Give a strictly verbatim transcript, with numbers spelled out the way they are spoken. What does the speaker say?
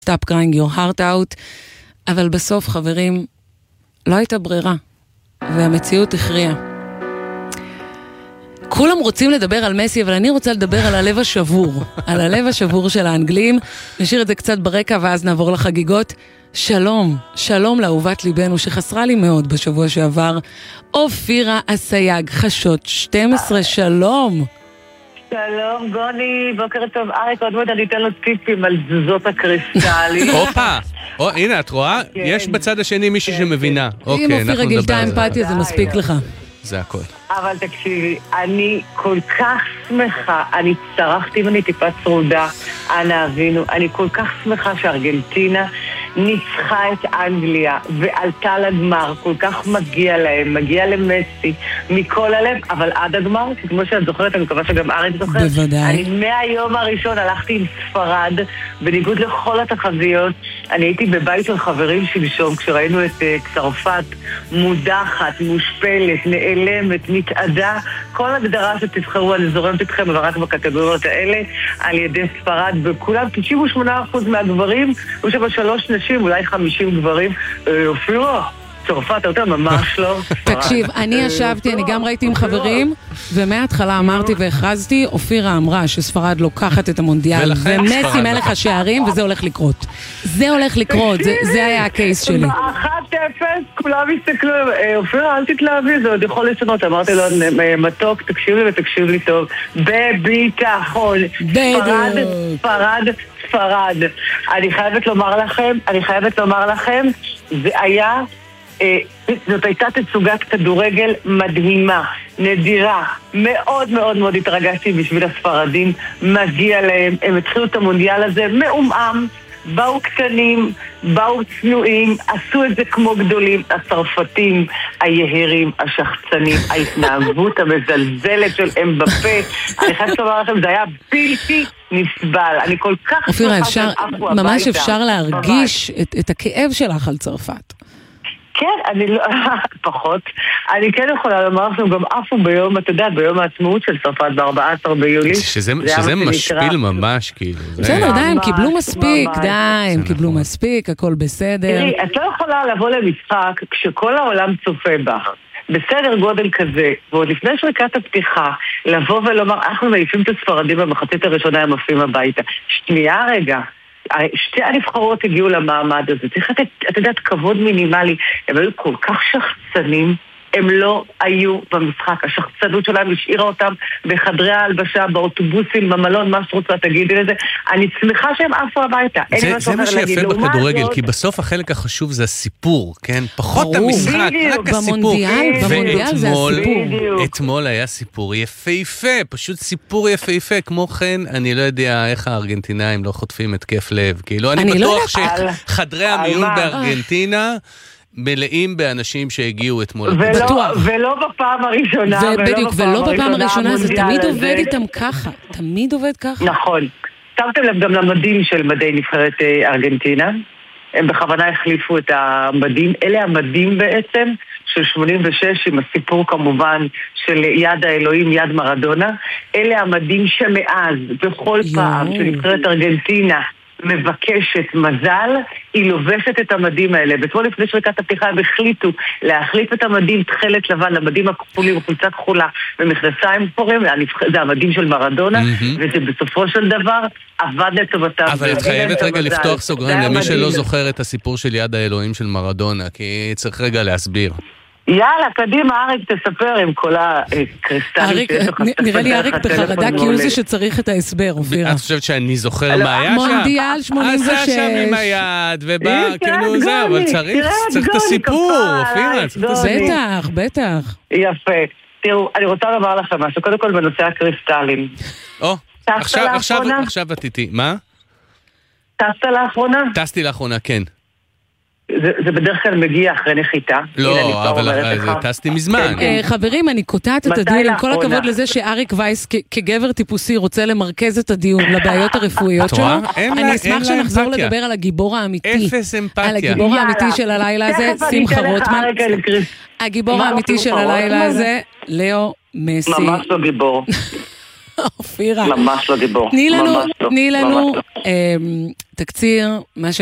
Stop crying your heart out, אבל בסוף, חברים, לא הייתה ברירה, והמציאות הכריעה. כולם רוצים לדבר על מסי, אבל אני רוצה לדבר על הלב השבור, על הלב השבור של האנגלים. נשאיר את זה קצת ברקע, ואז נעבור לחגיגות. שלום, שלום לאהובת ליבנו, שחסרה לי מאוד בשבוע שעבר, אופירה אסייג, חשות שתים עשרה, שלום. שלום, גוני, בוקר טוב. אריק, עוד מאוד אני אתן לו טיפים על תזוזות הקריסטלים. הופה, הנה, את רואה? יש בצד השני מישהי שמבינה. אם אופירה גילתה אמפתיה, זה מספיק לך. זה הכל. אבל תקשיבי, אני כל כך שמחה, אני צרחתי ואני טיפה צרודה, אנה אבינו, אני כל כך שמחה שארגנטינה ניצחה את אנגליה ועלתה לגמר, כל כך מגיע להם, מגיע למסי, מכל הלב, אבל עד הגמר, כמו שאת זוכרת, אני מקווה שגם אריק זוכר, בוודאי. אני מהיום הראשון הלכתי עם ספרד, בניגוד לכל התחזיות, אני הייתי בבית של חברים שלשום, כשראינו את uh, צרפת מודחת, מושפלת, נעלמת, מתעדה, כל הגדרה שתבחרו, אני זורמת אתכם, אבל רק בקטגוריות האלה, על ידי ספרד, וכולם, תשעים ושמונה אחוז מהגברים, הוא שבא שלוש נשים, אולי חמישים גברים, אופירה, צרפת, יותר ממש לא. תקשיב, אני ישבתי, אני גם ראיתי עם חברים, ומההתחלה אמרתי והכרזתי, אופירה אמרה שספרד לוקחת את המונדיאל, ומסי מלך השערים, וזה הולך לקרות. זה הולך לקרות, זה היה הקייס שלי. אחת אפס, כולם הסתכלו, אופירה, אל תתלהבי, זה עוד יכול לשנות. אמרתי לו, מתוק, תקשיב לי ותקשיב לי טוב. בביטחון. ספרד, ספרד, ספרד. אני חייבת לומר לכם, אני חייבת לומר לכם, זה היה... זאת הייתה תצוגת כדורגל מדהימה, נדירה, מאוד מאוד מאוד התרגשתי בשביל הספרדים, מגיע להם, הם התחילו את המונדיאל הזה מעומעם, באו קטנים, באו צנועים, עשו את זה כמו גדולים, הצרפתים, היהירים, השחצנים, ההתנהגות המזלזלת של אמבפה, אני חייבת לומר לכם, זה היה בלתי נסבל, אני כל כך... אופירה, ממש אפשר להרגיש את, את הכאב שלך על צרפת. כן, אני לא, פחות. אני כן יכולה לומר שאנחנו גם עפו ביום, אתה יודע, ביום העצמאות של צרפת, ב-ארבעה עשר ביולי. שזה משפיל ממש, כאילו. בסדר, די, הם קיבלו מספיק, די, הם קיבלו מספיק, הכל בסדר. תראי, את לא יכולה לבוא למשחק כשכל העולם צופה בך. בסדר גודל כזה, ועוד לפני שריקת הפתיחה, לבוא ולומר, אנחנו מעיפים את הספרדים במחצית הראשונה, הם עפים הביתה. שנייה רגע. שתי הנבחרות הגיעו למעמד הזה, צריך לתת, את יודעת, כבוד מינימלי, הם היו כל כך שחצנים, הם לא היו במשחק, השחצנות שלהם השאירה אותם בחדרי ההלבשה, באוטובוסים, במלון, מה שרוצה תגידי לזה, אני שמחה שהם עפו הביתה. זה, זה מה שיפה בכדורגל, כי בסוף החלק החשוב זה הסיפור, כן? פחות המשחק, רק הסיפור. במונדיאל, במונדיאל זה הסיפור. אתמול היה סיפור יפהפה, פשוט סיפור יפהפה, כמו כן, אני לא יודע איך הארגנטינאים לא חוטפים את כיף לב, כאילו אני בטוח שחדרי המיון בארגנטינה מלאים באנשים שהגיעו אתמול. ולא בפעם הראשונה. בדיוק, ולא בפעם הראשונה, זה תמיד עובד איתם ככה. תמיד עובד ככה. נכון. שמתם לב גם למדים של מדי נבחרת ארגנטינה. הם בכוונה החליפו את המדים. אלה המדים בעצם של שמונים ושש, עם הסיפור כמובן של יד האלוהים, יד מרדונה. אלה המדים שמאז, בכל פעם שנבחרת ארגנטינה מבקשת מזל, היא לובשת את המדים האלה. ואתמול לפני שריקת הפתיחה הם החליטו להחליף את המדים תכלת לבן, למדים הכחולים, חולצה כחולה ומכנסיים פורים, זה המדים של מרדונה, וזה בסופו של דבר עבד לטובתם. אבל את חייבת רגע לפתוח סוגריים למי שלא זוכר את הסיפור של יד האלוהים של מרדונה, כי צריך רגע להסביר. יאללה, קדימה, אריק, תספר עם כל הקריסטלים. נראה לי אריק בחרדה, כי הוא זה שצריך את ההסבר, אופירה. את חושבת שאני זוכר מה היה שם? מונדיאל שמונים ושש. עשה שם עם היד, ובא, כאילו זה, אבל צריך את הסיפור, אופירה. בטח, בטח. יפה. תראו, אני רוצה לומר לכם משהו, קודם כל בנושא הקריסטלים. או, עכשיו את איתי, מה? טסת לאחרונה? טסתי לאחרונה, כן. זה, זה בדרך כלל מגיע אחרי נחיתה. לא, אבל זה טסתי מזמן. חברים, אני קוטעת את הדיון, עם כל הכבוד לזה שאריק וייס כגבר טיפוסי רוצה למרכז את הדיון לבעיות הרפואיות שלו. אני אשמח שנחזור לדבר על הגיבור האמיתי. אפס אמפתיה. על הגיבור האמיתי של הלילה הזה, שמחה רוטמן. הגיבור האמיתי של הלילה הזה, לאו מסי. ממש לא גיבור. אופירה. ממש לא גיבור. תני לנו, תני לנו תקציר, מה